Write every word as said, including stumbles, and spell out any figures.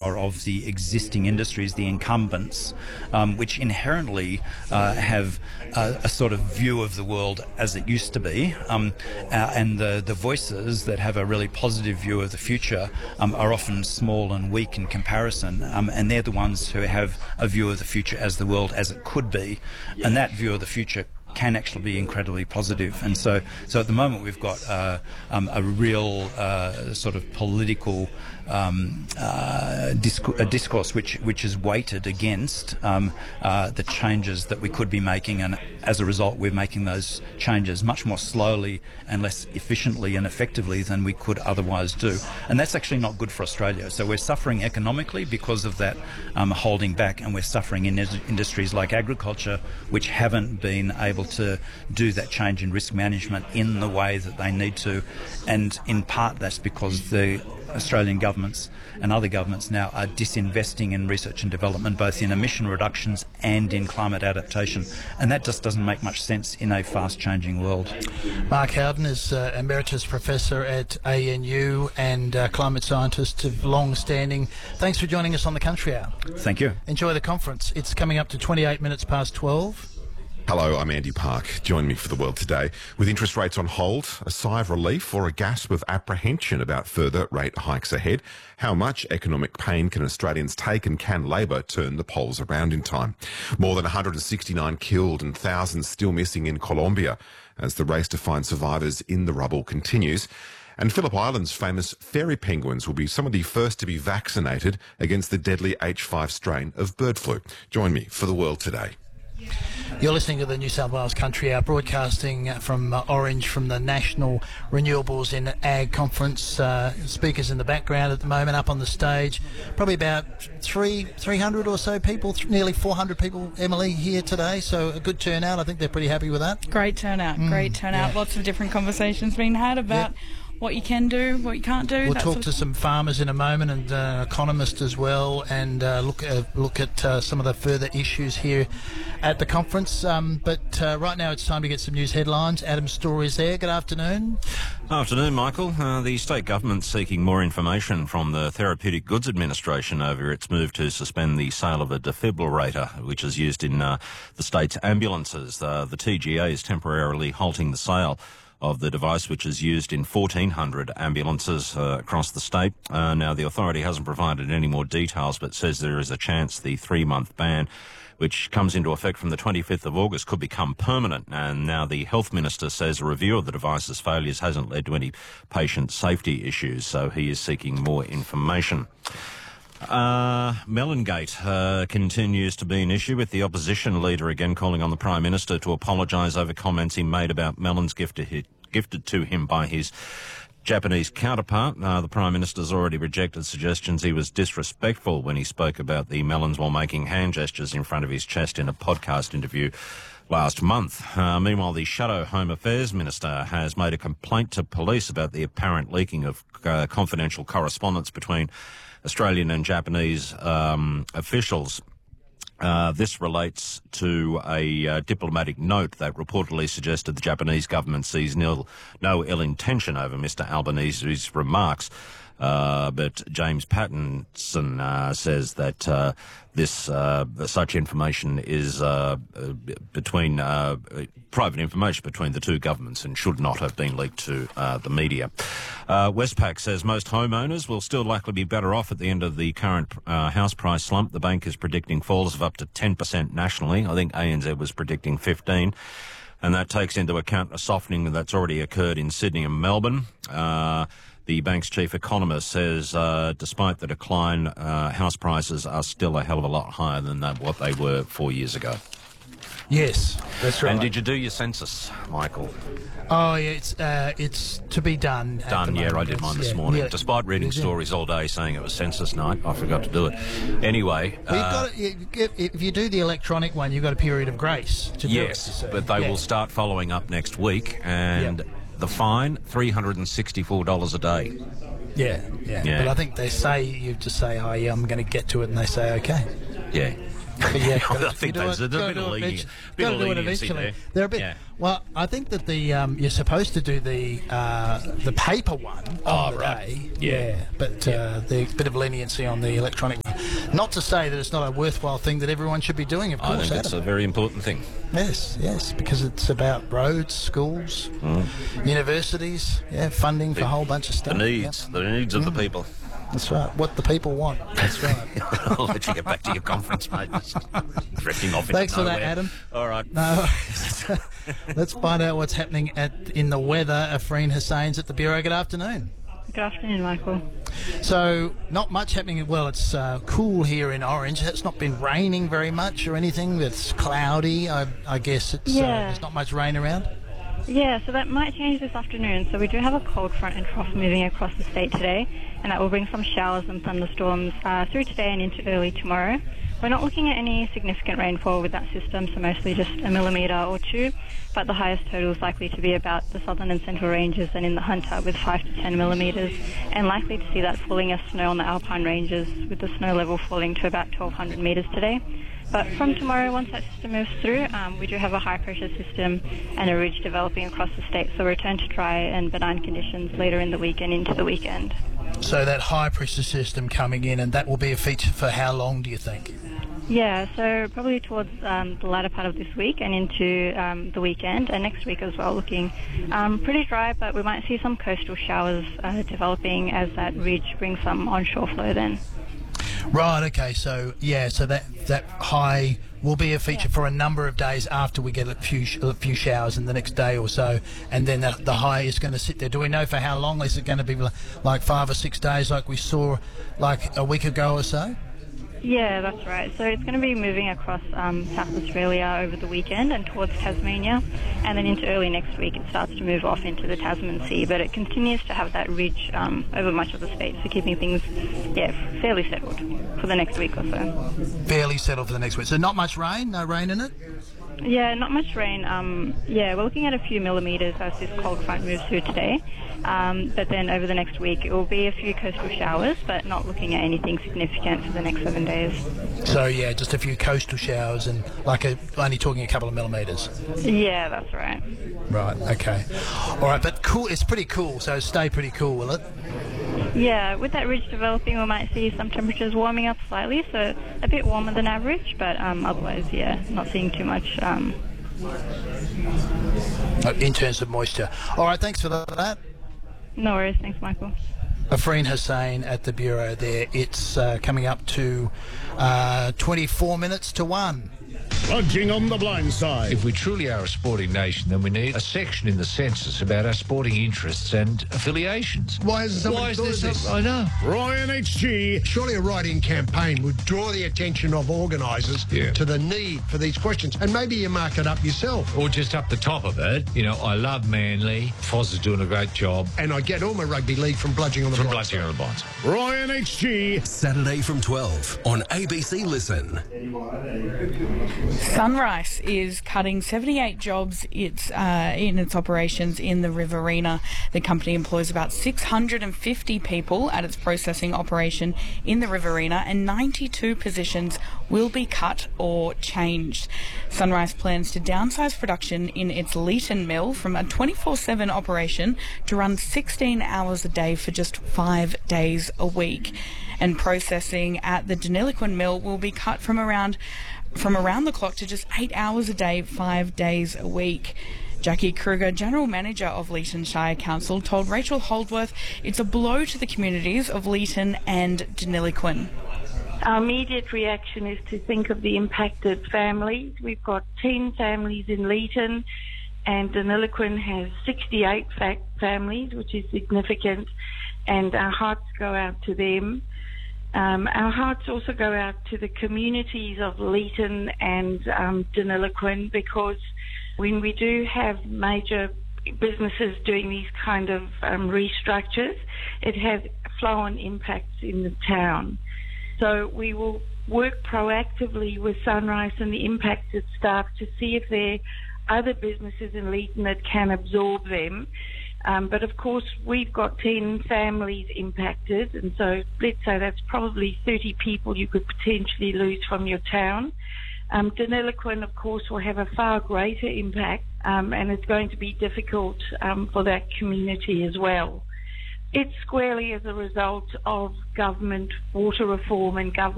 are of the existing industries, the incumbents, um, which inherently uh, have a, a sort of view of the world as it used to be, um, uh, and the, the voices that have a really positive view of the future um, are often small and weak in comparison, um, and they're the ones who have a view of the future as the world as it could be, and that view of the future can actually be incredibly positive. And so so at the moment we've got uh, um, a real uh, sort of political um, uh, disc- a discourse which which is weighted against um, uh, the changes that we could be making, and as a result we're making those changes much more slowly and less efficiently and effectively than we could otherwise do. And that's actually not good for Australia. So we're suffering economically because of that um, holding back, and we're suffering in is- industries like agriculture, which haven't been able to do that change in risk management in the way that they need to. And in part that's because the Australian governments and other governments now are disinvesting in research and development, both in emission reductions and in climate adaptation. And that just doesn't make much sense in a fast-changing world. Mark Howden is uh, Emeritus Professor at A N U and uh, climate scientist of long standing. Thanks for joining us on the Country Hour. Thank you. Enjoy the conference. It's coming up to twenty-eight minutes past twelve. Hello, I'm Andy Park. Join me for the world today. With interest rates on hold, a sigh of relief or a gasp of apprehension about further rate hikes ahead? How much economic pain can Australians take, and can Labor turn the polls around in time? More than one hundred sixty-nine killed and thousands still missing in Colombia as the race to find survivors in the rubble continues. And Phillip Island's famous fairy penguins will be some of the first to be vaccinated against the deadly H five strain of bird flu. Join me for the world today. You're listening to the New South Wales Country Hour, broadcasting from uh, Orange from the National Renewables in Ag Conference. Uh, speakers in the background at the moment, up on the stage. Probably about three, three hundred or so people, th- nearly four hundred people, Emily, here today. So a good turnout. I think they're pretty happy with that. Great turnout, mm, great turnout. Yeah. Lots of different conversations being had about... Yep. What you can do, what you can't do. We'll talk to some farmers in a moment, and uh, economists as well, and uh, look uh, look at uh, some of the further issues here at the conference. Um, but uh, right now it's time to get some news headlines. Adam Storr is there. Good afternoon. Afternoon, Michael. Uh, the state government's seeking more information from the Therapeutic Goods Administration over its move to suspend the sale of a defibrillator, which is used in uh, the state's ambulances. Uh, the T G A is temporarily halting the sale of the device, which is used in fourteen hundred ambulances uh, across the state. Uh, now, the authority hasn't provided any more details, but says there is a chance the three-month ban, which comes into effect from the twenty-fifth of August, could become permanent. And now the Health Minister says a review of the device's failures hasn't led to any patient safety issues, so he is seeking more information. Uh, Melongate uh, continues to be an issue, with the opposition leader again calling on the Prime Minister to apologise over comments he made about melons gifted, gifted to him by his Japanese counterpart. Uh, the Prime Minister's already rejected suggestions he was disrespectful when he spoke about the melons while making hand gestures in front of his chest in a podcast interview last month. Uh, meanwhile, the Shadow Home Affairs Minister has made a complaint to police about the apparent leaking of uh, confidential correspondence between Australian and Japanese um, officials. Uh, this relates to a uh, diplomatic note that reportedly suggested the Japanese government sees nil, no ill intention over Mister Albanese's remarks. Uh, but James Pattinson uh, says that uh, this uh, such information is uh, between uh, private information between the two governments and should not have been leaked to uh, the media. Uh, Westpac says most homeowners will still likely be better off at the end of the current uh, house price slump. The bank is predicting falls of up to ten percent nationally. I think A N Z was predicting fifteen. And that takes into account a softening that's already occurred in Sydney and Melbourne. Uh, The bank's chief economist says, uh, despite the decline, uh, house prices are still a hell of a lot higher than that, what they were four years ago. Yes, that's right. And did you do your census, Michael? Oh, yeah, it's uh, it's to be done. Done, yeah, I did mine this yeah, morning. Yeah. Despite reading yeah. stories all day saying it was census night, I forgot to do it. Anyway, well, uh, got to, you, if you do the electronic one, you've got a period of grace to do yes, it. Yes, but they yeah. will start following up next week, and. Yep. The fine, three hundred sixty-four dollars a day. Yeah, yeah, yeah. But I think they say, you just say, oh, yeah, I'm going to get to it, and they say, okay. Yeah. But yeah, I think there's a bit of leniency there. They're a bit. Yeah. Well, I think that the um, you're supposed to do the uh, the paper one on Oh, the right. day. Yeah. But uh, the bit of leniency on the electronic one. Not to say that it's not a worthwhile thing that everyone should be doing, of I course. think that's a Adam. very important thing. Yes, yes, because it's about roads, schools, Mm. universities, yeah, funding for a whole bunch of The stuff. needs, Yep. the needs of the people. That's right. What the people want. That's right. I'll let you get back to your conference, mate. Just drifting off into Thanks for that, nowhere. Adam. All right. No, let's find out what's happening at in the weather. Afreen Hussain's at the Bureau. Good afternoon. Good afternoon, Michael. So, not much happening. Well, it's uh, cool here in Orange. It's not been raining very much or anything. It's cloudy. I, I guess it's uh, Yeah. there's not much rain around. Yeah, so that might change this afternoon. So we do have a cold front and trough moving across the state today, and that will bring some showers and thunderstorms uh, through today and into early tomorrow. We're not looking at any significant rainfall with that system, so mostly just a millimetre or two, but the highest total is likely to be about the southern and central ranges and in the Hunter with five to ten millimetres, and likely to see that falling as snow on the alpine ranges, with the snow level falling to about twelve hundred metres today. But from tomorrow, once that system moves through, um, we do have a high-pressure system and a ridge developing across the state, so return to dry and benign conditions later in the week and into the weekend. So that high pressure system coming in, and that will be a feature for how long, do you think? Yeah, so probably towards um, the latter part of this week and into um, the weekend and next week as well, looking um, pretty dry, but we might see some coastal showers uh, developing as that ridge brings some onshore flow then. Right, okay, so yeah, so that that high will be a feature for a number of days after we get a few sh- a few showers in the next day or so, and then the, the high is going to sit there. Do we know for how long? Is it going to be li- like five or six days like we saw like a week ago or so? Yeah, that's right. So it's going to be moving across um, South Australia over the weekend and towards Tasmania, and then into early next week it starts to move off into the Tasman Sea, but it continues to have that ridge um, over much of the state, so keeping things, yeah, fairly settled for the next week or so. Fairly settled for the next week. So not much rain? No rain in it? Yeah, not much rain. Um, yeah, we're looking at a few millimetres as this cold front moves through today. Um, but then over the next week, it will be a few coastal showers, but not looking at anything significant for the next seven days. So yeah, just a few coastal showers and like a, only talking a couple of millimetres. Yeah, that's right. Right, okay. All right, but cool. It's pretty cool, so stay pretty cool, will it? Yeah, with that ridge developing, we might see some temperatures warming up slightly, so a bit warmer than average, but um, otherwise, yeah, not seeing too much. Um... In terms of moisture. All right, thanks for that. No worries. Thanks, Michael. Afreen Hussain at the Bureau there. It's uh, coming up to uh, twenty-four minutes to one. Plunging on the blind side. If we truly are a sporting nation, then we need a section in the census about our sporting interests and affiliations. Why is there Why is there some... I know. Ryan H G. Surely a write-in campaign would draw the attention of organisers Yeah. to the need for these questions, and maybe you mark it up yourself. Or just up the top of it, you know, I love Manly. Foz is doing a great job. And I get all my rugby league from bludging on the From blind Bludging side. on the Blind Side. Ryan H G. Saturday from twelve on A B C Listen. Sunrise is cutting seventy-eight jobs it's, uh, in its operations in the Riverina. The company employs about six hundred fifty people at its processing operation in the Riverina, and ninety-two positions will be cut or changed. Sunrise plans to downsize production in its Leeton mill from a twenty-four seven operation to run sixteen hours a day for just five days a week. And processing at the Deniliquin mill will be cut from around from around the clock to just eight hours a day, five days a week. Jackie Kruger, General Manager of Leeton Shire Council, told Rachel Holdworth it's a blow to the communities of Leeton and Deniliquin. Our immediate reaction is to think of the impacted families. We've got ten families in Leeton, and Deniliquin has sixty-eight fa- families, which is significant, and our hearts go out to them. Um, our hearts also go out to the communities of Leeton and um, Deniliquin, because when we do have major businesses doing these kind of um, restructures, it has flow-on impacts in the town. So we will work proactively with Sunrise and the impacted staff to see if there are other businesses in Leeton that can absorb them. Um, but of course, we've got ten families impacted, and so let's say that's probably thirty people you could potentially lose from your town. Um, Deniliquin, of course, will have a far greater impact, um, and it's going to be difficult um, for that community as well. It's squarely as a result of government water reform and government